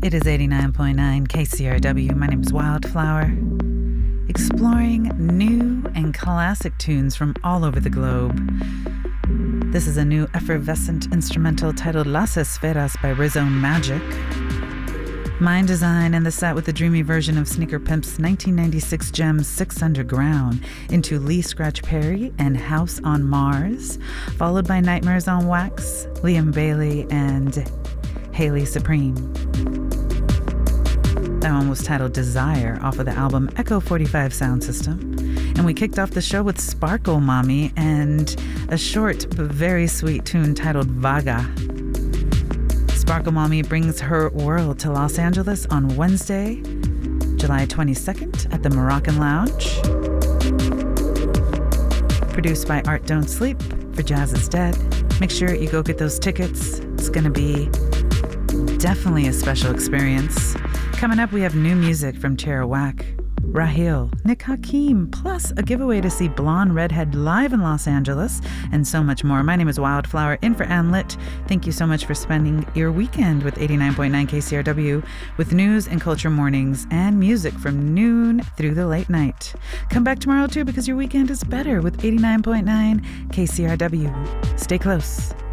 It is 89.9 KCRW. My name is Wildflower. Exploring new and classic tunes from all over the globe. This is a new effervescent instrumental titled Las Esferas by Rizzo Magic. Mind Design in the set with a dreamy version of Sneaker Pimp's 1996 gem Six Underground into Lee Scratch Perry and House on Mars, followed by Nightmares on Wax, Liam Bailey, and Haley Supreme. That one was titled Desire off of the album Echo 45 Sound System. And we kicked off the show with Sparkle Mommy and a short but very sweet tune titled Vaga. Sparkle Mommy brings her world to Los Angeles on Wednesday, July 22nd at the Moroccan Lounge. Produced by Art Don't Sleep for Jazz is Dead. Make sure you go get those tickets. It's going to be definitely a special experience. Coming up, we have new music from Tierra Whack, Rahil, Nick Hakim, plus a giveaway to see Blonde Redhead live in Los Angeles, and so much more. My name is Wildflower, in for Ann Lit. Thank you so much for spending your weekend with 89.9 KCRW, with news and culture mornings and music from noon through the late night. Come back tomorrow, too, because your weekend is better with 89.9 KCRW. Stay close.